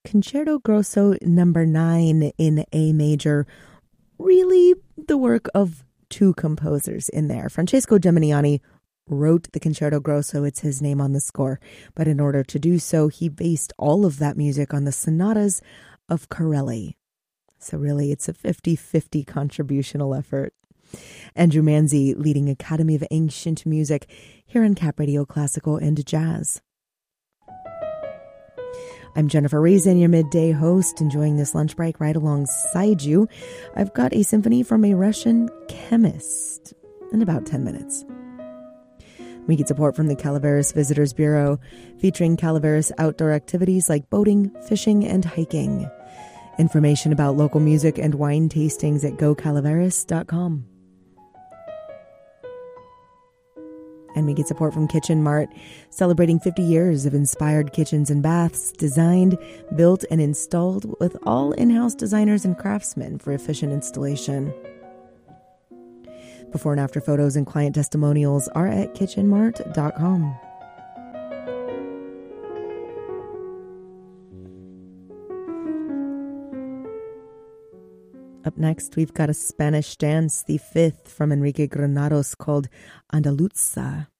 Concerto Grosso number 9 in A major, really the work of two composers in there. Francesco Geminiani wrote the Concerto Grosso, it's his name on the score, but in order to do so, he based all of that music on the sonatas of Corelli. So really, it's a 50-50 contributional effort. Andrew Manzi leading Academy of Ancient Music here on Cap Radio Classical and Jazz. I'm Jennifer Raisin, your midday host, enjoying this lunch break right alongside you. I've got a symphony from a Russian chemist in about 10 minutes. We get support from the Calaveras Visitors Bureau, featuring Calaveras outdoor activities like boating, fishing, and hiking. Information about local music and wine tastings at gocalaveras.com. And we get support from Kitchen Mart, celebrating 50 years of inspired kitchens and baths, designed, built, and installed with all in-house designers and craftsmen for efficient installation. Before and after photos and client testimonials are at kitchenmart.com. Up next, we've got a Spanish dance, the fifth from Enrique Granados, called Andaluza.